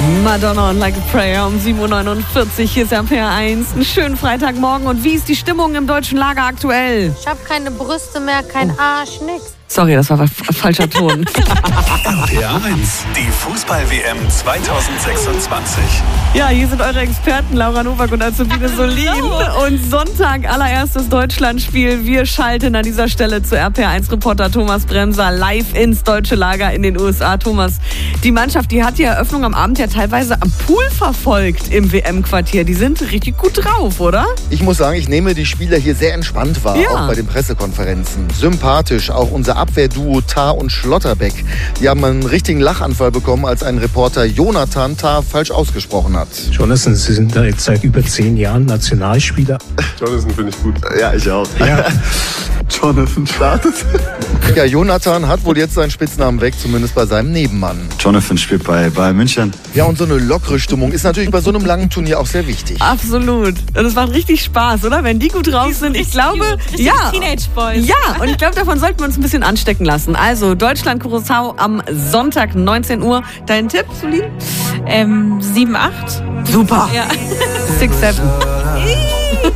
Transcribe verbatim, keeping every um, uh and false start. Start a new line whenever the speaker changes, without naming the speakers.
Madonna und Like a Prayer um sieben Uhr neunundvierzig. Hier ist R P R eins. Einen schönen Freitagmorgen. Und wie ist die Stimmung im deutschen Lager aktuell?
Ich habe keine Brüste mehr, kein Arsch, nix.
Sorry, das war ein falscher Ton.
R P R eins, die Fußball-W M zweitausendsechsundzwanzig.
Ja, hier sind eure Experten Laura Nowak und Azubine Solin. Und Sonntag, allererstes Deutschlandspiel. Wir schalten an dieser Stelle zu R P R eins-Reporter Thomas Bremser live ins deutsche Lager in den U S A. Thomas, die Mannschaft, die hat die Eröffnung am Abend ja teilweise am Pool verfolgt im W M-Quartier. Die sind richtig gut drauf, oder?
Ich muss sagen, ich nehme die Spieler hier sehr entspannt wahr,
Ja.
auch bei den Pressekonferenzen. Sympathisch, auch unser Abwehrduo Tah und Schlotterbeck. Die haben einen richtigen Lachanfall bekommen, als ein Reporter Jonathan Tah falsch ausgesprochen hat.
Jonathan, Sie sind da jetzt seit über zehn Jahren Nationalspieler.
Jonathan finde ich gut.
Ja, ich auch.
Ja.
Jonathan startet.
Ja, Jonathan hat wohl jetzt seinen Spitznamen weg, zumindest bei seinem Nebenmann.
Jonathan spielt bei Bayern München.
Ja, und so eine lockere Stimmung ist natürlich bei so einem langen Turnier auch sehr wichtig.
Absolut. Und es macht richtig Spaß, oder? Wenn die gut drauf sind. Ich glaube, ja.
Teenage Boys.
Ja, und ich glaube, davon sollten wir uns ein bisschen anstecken lassen. Also Deutschland-Curaçao am Sonntag neunzehn Uhr. Dein Tipp, Solin?
Ähm, sieben, acht.
Super.
Ja.
six seven.